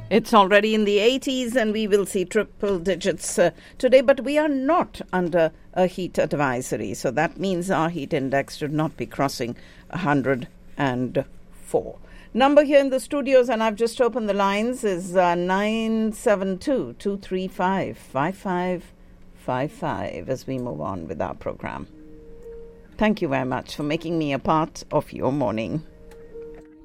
It's already in the 80s and we will see triple digits today, but we are not under a heat advisory. So that means our heat index should not be crossing 104. Number here in the studios, and I've just opened the lines, is 972-235-5555 as we move on with our program. Thank you very much for making me a part of your morning.